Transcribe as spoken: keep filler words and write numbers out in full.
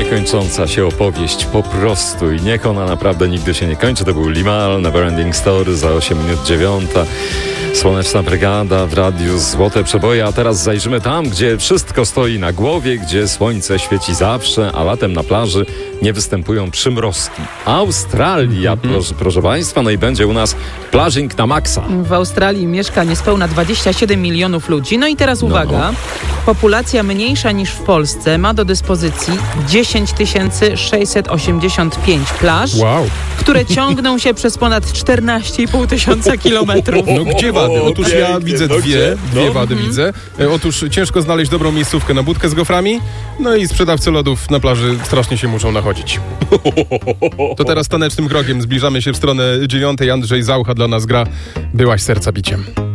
niekończąca się opowieść po prostu i niech ona naprawdę nigdy się nie kończy. To był Limahl, Neverending Story za osiem minut dziewiąta. Słoneczna Brygada w radiu Złote Przeboje, a teraz zajrzymy tam, gdzie wszystko stoi na głowie, gdzie słońce świeci zawsze, a latem na plaży nie występują przymrozki. Australia, mm-hmm. proszę, proszę Państwa, no i będzie u nas plażing na maksa. W Australii mieszka niespełna dwadzieścia siedem milionów ludzi. No i teraz uwaga, no. populacja mniejsza niż w Polsce ma do dyspozycji dziesięć tysięcy sześćset osiemdziesiąt pięć plaż, wow. które ciągną się przez ponad czternaście i pół tysiąca kilometrów. No gdzie wady? Otóż pięknie, ja widzę no dwie, gdzie? dwie No. wady Mhm. widzę. E, Otóż ciężko znaleźć dobrą miejscówkę na budkę z goframi, no i sprzedawcy lodów na plaży strasznie się muszą nachodzić. To teraz tanecznym krokiem zbliżamy się w stronę dziewiątej. Andrzej Zaucha dla nas gra Byłaś serca biciem.